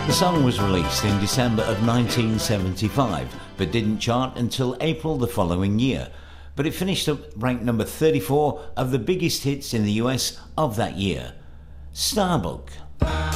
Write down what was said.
The song was released in December of 1975, but didn't chart until April the following year. But it finished up ranked number 34 of the biggest hits in the US of that year. Starbug.